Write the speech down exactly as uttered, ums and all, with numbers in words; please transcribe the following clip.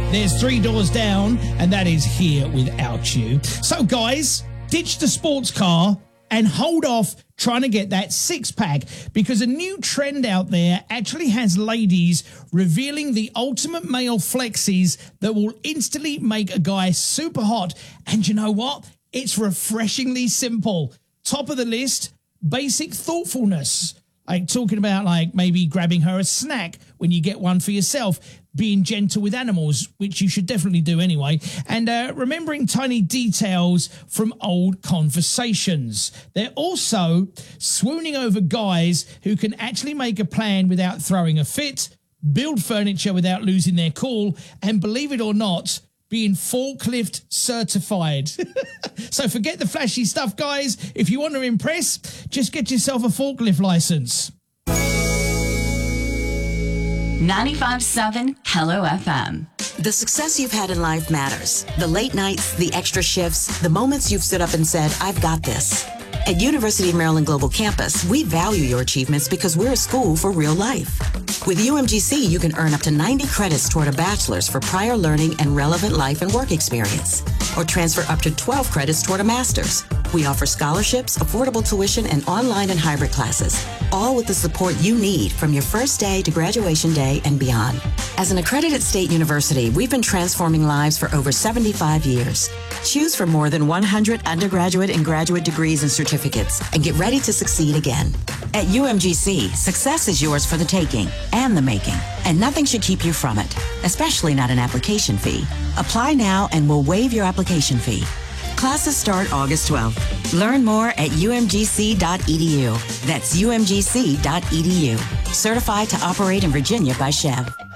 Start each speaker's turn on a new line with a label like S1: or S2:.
S1: There's Three Doors Down, and that is Here Without You. So, guys, ditch the sports car and hold off trying to get that six-pack, because a new trend out there actually has ladies revealing the ultimate male flexies that will instantly make a guy super hot. And you know what? It's refreshingly simple. Top of the list, basic thoughtfulness. Like talking about like maybe grabbing her a snack when you get one for yourself, being gentle with animals, which you should definitely do anyway, and uh, remembering tiny details from old conversations. They're also swooning over guys who can actually make a plan without throwing a fit, build furniture without losing their cool, and believe it or not, being forklift certified. So forget the flashy stuff, guys. If you want to impress, just get yourself a forklift license.
S2: ninety-five point seven Hello F M.
S3: The success you've had in life matters. The late nights, the extra shifts, the moments you've stood up and said, I've got this. At University of Maryland Global Campus, we value your achievements because we're a school for real life. With U M G C, you can earn up to ninety credits toward a bachelor's for prior learning and relevant life and work experience, or transfer up to twelve credits toward a master's. We offer scholarships, affordable tuition, and online and hybrid classes, all with the support you need from your first day to graduation day and beyond. As an accredited state university, we've been transforming lives for over seventy-five years. Choose from more than one hundred undergraduate and graduate degrees and certificates, and get ready to succeed again. At U M G C, success is yours for the taking and the making, and nothing should keep you from it, especially not an application fee. Apply now and we'll waive your application fee. Classes start August twelfth. Learn more at U M G C dot E D U. That's U M G C dot E D U. Certified to operate in Virginia by Chev.